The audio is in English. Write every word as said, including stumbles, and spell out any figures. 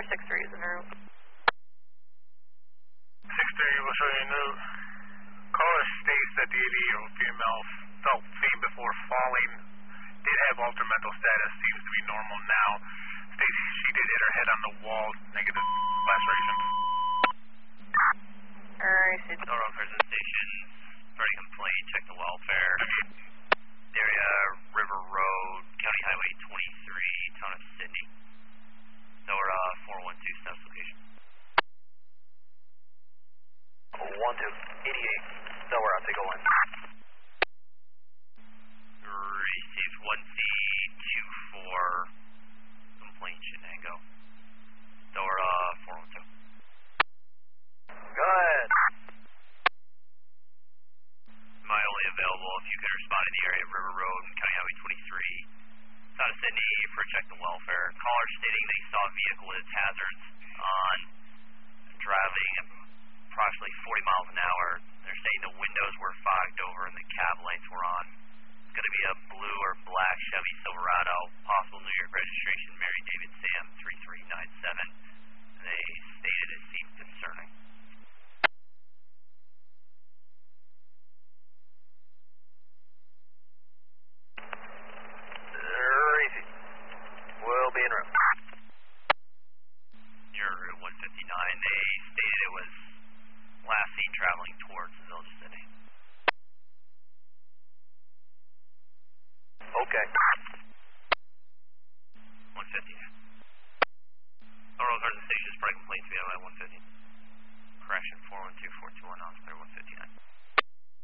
six three is en route. six three, we'll show you a note. Caller states that the eighty-year-old female felt pain before falling. Did have altered mental status, seems to be normal now. States she did hit her head on the wall, negative lacerations. Alright, so All road prison stations, starting complaint, check the welfare. Area, River Road, County Highway twenty-three, town of Sydney. Door uh, four one two, status location. one two, eighty-eight, Delaware, I'll take a one. Received one C two four, complaint, Shenango. Door uh, four one two. Go ahead. Am I only available if you can respond in the area of River Road and County Highway twenty-three. Town of Sydney for check the welfare. Caller stating that he saw a vehicle with its hazards on, driving approximately forty miles an hour. They're saying the windows were fogged over and the cab lights were on. It's going to be a blue or black Chevy Silverado, possible New York registration, Mary David Sam three three nine seven. They stated it seemed concerning. Easy. We'll be en route. You're Route one fifty-nine. They stated it was last seen traveling towards the Village City. Okay. one fifty. All roads are in the station. Spread complaints via one fifty. Correction four one two four two one on clear one fifty-nine.